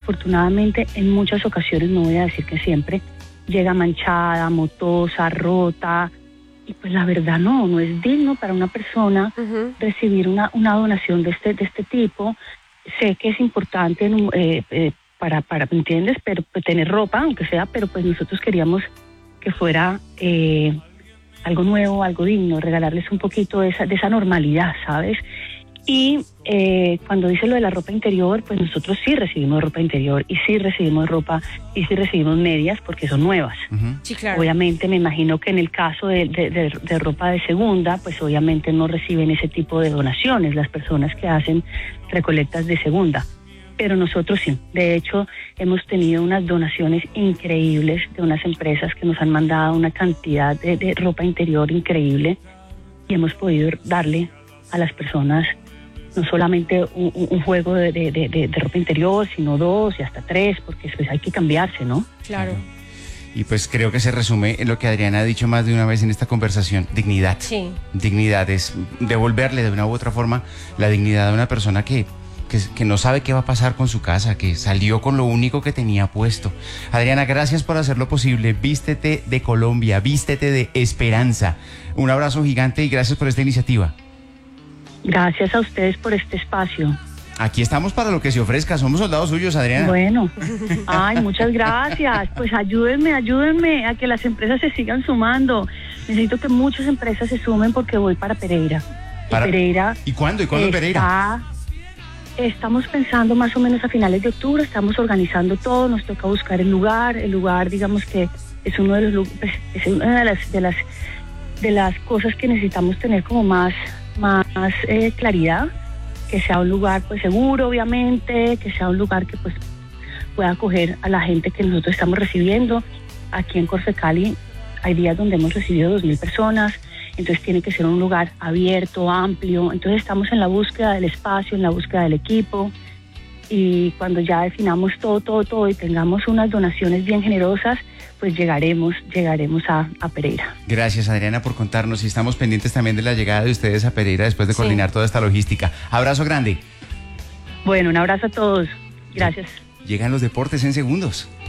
desafortunadamente en muchas ocasiones, no voy a decir que siempre, llega manchada, motosa, rota, y pues la verdad no es digno para una persona recibir una donación de este tipo. Sé que es importante para ¿me entiendes? Pero pues, tener ropa, aunque sea, pero pues nosotros queríamos que fuera algo nuevo, algo digno, regalarles un poquito de esa normalidad, ¿sabes? Y cuando dice lo de la ropa interior, pues nosotros sí recibimos ropa interior y sí recibimos ropa y sí recibimos medias porque son nuevas. Sí, claro. Obviamente me imagino que en el caso de ropa de segunda, pues obviamente no reciben ese tipo de donaciones las personas que hacen recolectas de segunda. Pero nosotros sí. De hecho, hemos tenido unas donaciones increíbles de unas empresas que nos han mandado una cantidad de ropa interior increíble y hemos podido darle a las personas no solamente un juego de ropa interior, sino 2 y hasta 3, porque después hay que cambiarse, ¿no? Claro. Y pues creo que se resume en lo que Adriana ha dicho más de una vez en esta conversación: dignidad. Sí. Dignidad es devolverle de una u otra forma la dignidad a una persona que no sabe qué va a pasar con su casa, que salió con lo único que tenía puesto. Adriana, gracias por hacerlo posible. Vístete de Colombia, vístete de esperanza. Un abrazo gigante y gracias por esta iniciativa. Gracias a ustedes por este espacio. Aquí estamos para lo que se ofrezca. Somos soldados suyos, Adriana. Bueno, muchas gracias. Pues ayúdenme a que las empresas se sigan sumando. Necesito que muchas empresas se sumen porque voy para Pereira. Pereira. ¿Y cuándo? ¿Y cuándo en Pereira? Estamos pensando más o menos a finales de octubre. Estamos organizando todo. Nos toca buscar el lugar. El lugar, digamos que es uno de los es una de las cosas que necesitamos tener como más claridad, que sea un lugar pues seguro, obviamente, que sea un lugar que pues pueda acoger a la gente que nosotros estamos recibiendo. Aquí en Corsecali hay días donde hemos recibido 2,000 personas, entonces tiene que ser un lugar abierto, amplio. Entonces estamos en la búsqueda del espacio, en la búsqueda del equipo, y cuando ya definamos todo y tengamos unas donaciones bien generosas, pues llegaremos a Pereira. Gracias, Adriana, por contarnos, y estamos pendientes también de la llegada de ustedes a Pereira después de coordinar toda esta logística. Abrazo grande. Bueno, un abrazo a todos. Gracias. Llegan los deportes en segundos.